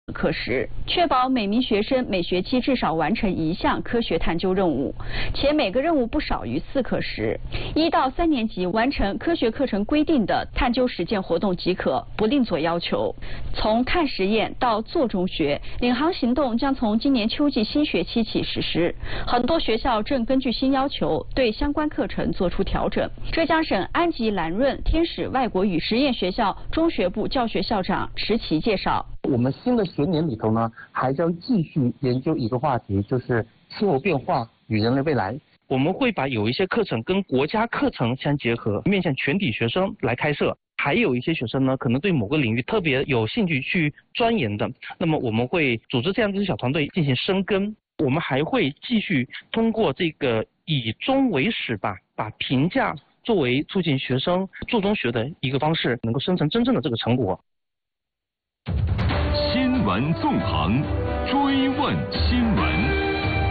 课时，确保每名学生每学期至少完成一项科学探究任务，且每个任务不少于4课时。1到3年级完成科学课程规定的探究实践活动即可，不另作要求。从看实验到做中学，领航行动将从今年秋季新学期起实施。很多学校正根据新要求对相关课程做出调整。浙江省安吉兰润天使外国语实验学校中学部教学校长池奇介绍。 我们新的学年里头呢，还将继续研究一个话题，就是气候变化与人类未来。 我们会把有一些课程跟国家课程相结合，面向全体学生来开设。还有一些学生呢，可能对某个领域特别有兴趣去钻研的，那么我们会组织这样的小团队进行深耕。我们还会继续通过这个以终为始吧，把评价作为促进学生做中学的一个方式，能够生成真正的这个成果。 新闻纵横，追问新闻。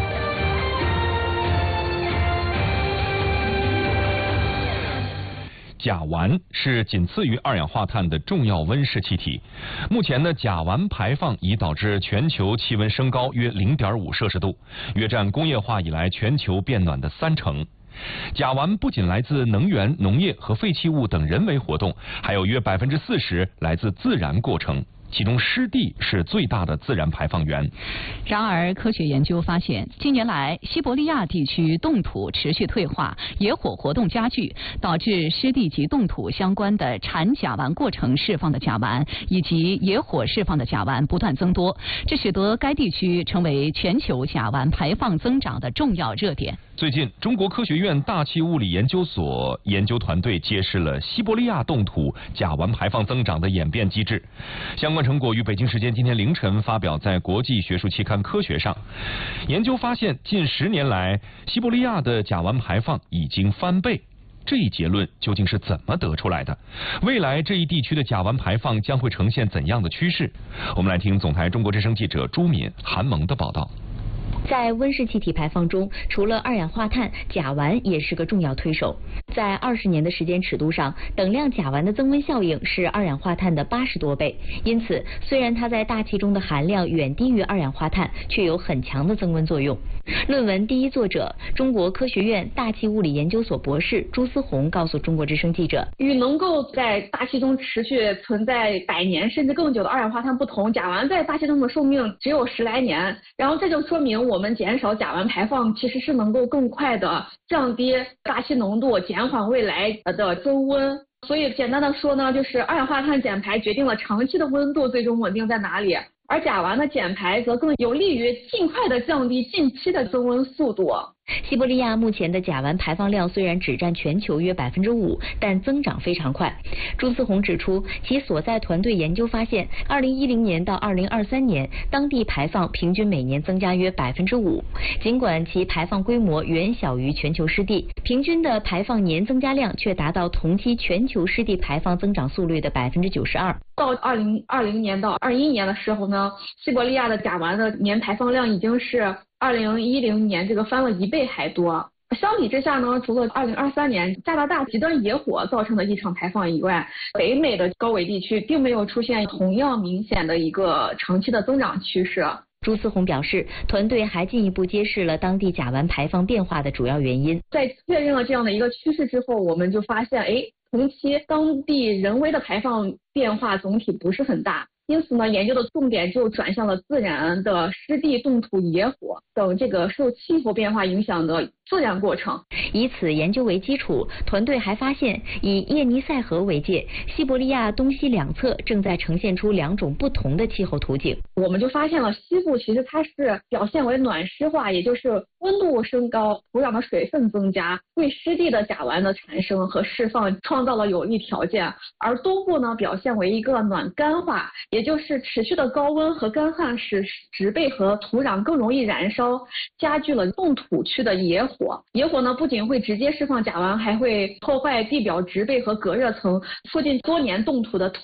甲烷是仅次于二氧化碳的重要温室气体。目前呢，甲烷排放已导致全球气温升高约0.5摄氏度，约占工业化以来全球变暖的30%。甲烷不仅来自能源、农业和废弃物等人为活动，还有约40%来自自然过程。其中湿地是最大的自然排放源。 然而，科学研究发现，近年来西伯利亚地区冻土持续退化，野火活动加剧，导致湿地及冻土相关的产甲烷过程释放的甲烷以及野火释放的甲烷不断增多，这使得该地区成为全球甲烷排放增长的重要热点。 最近，中国科学院大气物理研究所研究团队揭示了西伯利亚冻土甲烷排放增长的演变机制。相关成果于北京时间今天凌晨发表在国际学术期刊《科学》上。研究发现，近10年来，西伯利亚的甲烷排放已经翻倍。这一结论究竟是怎么得出来的？未来这一地区的甲烷排放将会呈现怎样的趋势？我们来听总台中国之声记者朱敏、韩萌的报道。 在温室气体排放中，除了二氧化碳，甲烷也是个重要推手。在20年的时间尺度上，等量甲烷的增温效应是二氧化碳的80多倍。因此，虽然它在大气中的含量远低于二氧化碳，却有很强的增温作用。论文第一作者，中国科学院大气物理研究所博士朱思宏告诉中国之声记者， 与能够在大气中持续存在100年甚至更久的二氧化碳不同，甲烷在大气中的寿命只有10来年。然后这就说明我们减少甲烷排放其实是能够更快的降低大气浓度，减缓未来的增温。所以简单的说呢，就是二氧化碳减排决定了长期的温度最终稳定在哪里，而甲烷的减排则更有利于尽快的降低近期的增温速度。 西伯利亚目前的甲烷排放量虽然只占全球约5%，但增长非常快。朱思宏指出，其所在团队研究发现，2010年到2023年，当地排放平均每年增加约5%。尽管其排放规模远小于全球湿地，平均的排放年增加量却达到同期全球湿地排放增长速率的92%。 到2020年到21年的时候呢，西伯利亚的甲烷的年排放量已经是2010年这个翻了1倍还多。相比之下呢，除了2023年加拿大极端野火造成的异常排放以外，北美的高纬地区并没有出现同样明显的一个长期的增长趋势。 朱思宏表示，团队还进一步揭示了当地甲烷排放变化的主要原因。 在确认了这样的一个趋势之后，我们就发现，同期当地人为的排放变化总体不是很大。因此呢，研究的重点就转向了自然的湿地、冻土、野火等这个受气候变化影响的自然过程。 以此研究为基础，团队还发现，以叶尼塞河为界，西伯利亚东西两侧正在呈现出2种不同的气候图景。 我们就发现了西部其实它是表现为暖湿化，也就是温度升高，土壤的水分增加，为湿地的甲烷的产生和释放创造了有利条件。而东部呢，表现为一个暖干化，也就是持续的高温和干旱使植被和土壤更容易燃烧，加剧了冻土区的野火。野火呢，不仅会直接释放甲烷，还会破坏地表植被和隔热层，促进多年冻土的